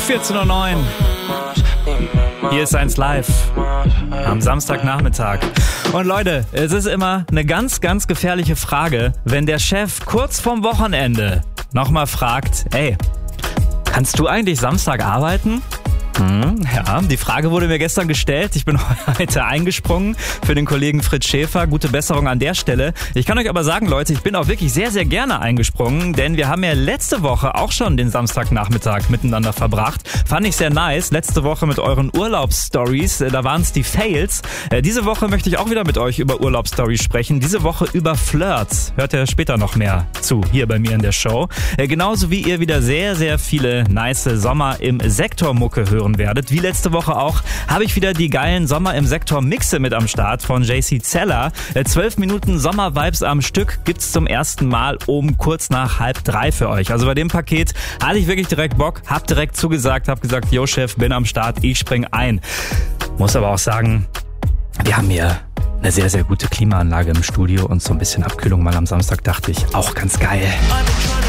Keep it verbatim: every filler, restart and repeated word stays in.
vierzehn Uhr neun. Hier ist eins live am Samstagnachmittag. Und Leute, es ist immer eine ganz, ganz gefährliche Frage, wenn der Chef kurz vorm Wochenende nochmal fragt, ey, kannst du eigentlich Samstag arbeiten? Hm, ja, die Frage wurde mir gestern gestellt. Ich bin heute eingesprungen für den Kollegen Fritz Schäfer. Gute Besserung an der Stelle. Ich kann euch aber sagen, Leute, ich bin auch wirklich sehr, sehr gerne eingesprungen, denn wir haben ja letzte Woche auch schon den Samstagnachmittag miteinander verbracht. Fand ich sehr nice. Letzte Woche mit euren Urlaubsstories, da waren es die Fails. Diese Woche möchte ich auch wieder mit euch über Urlaubsstories sprechen. Diese Woche über Flirts. Hört ihr später noch mehr zu, hier bei mir in der Show. Genauso wie ihr wieder sehr, sehr viele nice Sommer im Sektor Mucke hören werdet. Wie letzte Woche auch, habe ich wieder die geilen Sommer im Sektor Mixe mit am Start von J C Zeller. Zwölf Minuten Sommer-Vibes am Stück gibt's zum ersten Mal um kurz nach halb drei für euch. Also bei dem Paket hatte ich wirklich direkt Bock, hab direkt zugesagt, hab gesagt, yo Chef, bin am Start, ich spring ein. Muss aber auch sagen, wir haben hier eine sehr, sehr gute Klimaanlage im Studio und so ein bisschen Abkühlung mal am Samstag, dachte ich, auch ganz geil.